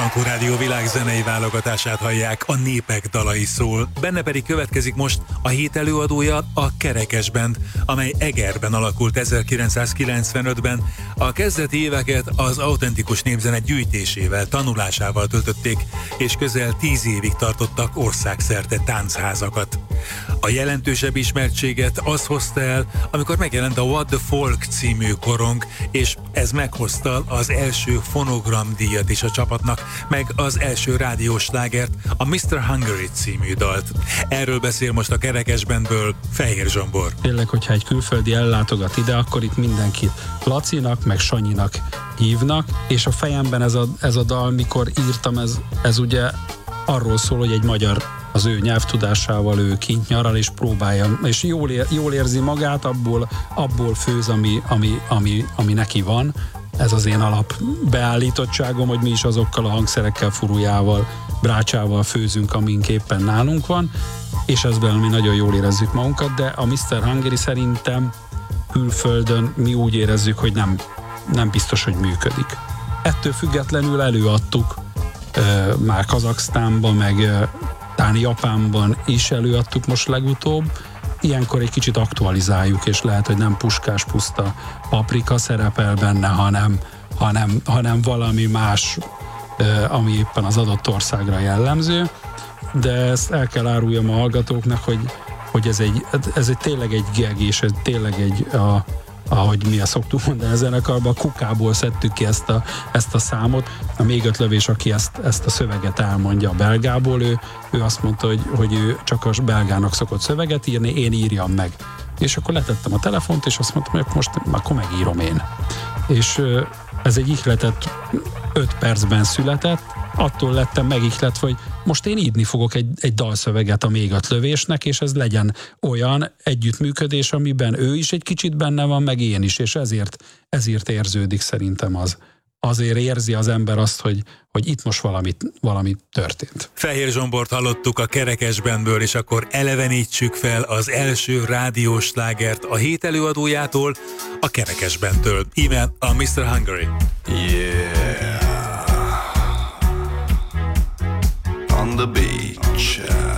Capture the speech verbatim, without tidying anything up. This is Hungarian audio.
Blanco Rádió világzenei válogatását hallják, a Népek dalai szól. Benne pedig következik most a hét előadója, a Kerekes Band, amely Egerben alakult ezerkilencszázkilencvenötben. A kezdeti éveket az autentikus népzene gyűjtésével, tanulásával töltötték, és közel tíz évig tartottak országszerte táncházakat. A jelentősebb ismertséget az hozta el, amikor megjelent a What the Folk című korong, és ez meghozta az első fonogramdíjat is a csapatnak, meg az első rádiós slágert, a miszter Hungary című dalt. Erről beszél most a Kerekes Bandből Fehér Zsombor. Tényleg, hogyha egy külföldi ellátogat ide, akkor itt mindenkit Lacinak, meg Sanyinak hívnak, és a fejemben ez a, ez a dal, mikor írtam, ez, ez ugye arról szól, hogy egy magyar az ő nyelvtudásával ő kint nyaral, és próbálja, és jól, ér, jól érzi magát, abból, abból főz, ami, ami, ami, ami neki van. Ez az én alap beállítottságom, hogy mi is azokkal a hangszerekkel, furujával, brácsával főzünk, amink éppen nálunk van, és ezben mi nagyon jól érezzük magunkat, de a miszter Hungary szerintem külföldön mi úgy érezzük, hogy nem, nem biztos, hogy működik. Ettől függetlenül előadtuk uh, már Kazaksztánban, meg uh, talán Japánban is előadtuk most legutóbb. Ilyenkor egy kicsit aktualizáljuk, és lehet, hogy nem puskás puszta paprika szerepel benne, hanem, hanem, hanem valami más, ami éppen az adott országra jellemző. De ezt el kell áruljam a hallgatóknak, hogy, hogy ez, egy, ez egy tényleg egy geg, és ez tényleg egy, a, ahogy mi ezt szoktuk mondani a zenekarban, a kukából szedtük ki ezt a, ezt a számot. A Még öt lövés, aki ezt, ezt a szöveget elmondja a belgából, ő, ő azt mondta, hogy, hogy ő csak a belgának szokott szöveget írni, én írjam meg. És akkor letettem a telefont, és azt mondtam, hogy most akkor megírom én. És ez egy ihletet öt percben született, attól lettem megihletve, hogy most én írni fogok egy, egy dalszöveget a Még öt lövésnek, és ez legyen olyan együttműködés, amiben ő is egy kicsit benne van, meg én is, és ezért, ezért érződik szerintem az. Azért érzi az ember azt, hogy, hogy itt most valami, valami történt. Fehér Zsombort hallottuk a Kerekes Bandből, és akkor elevenítsük fel az első rádiós slágert a hét előadójától, a Kerekes Bandtől. Íme a miszter Hungary. Yeah. On the beach.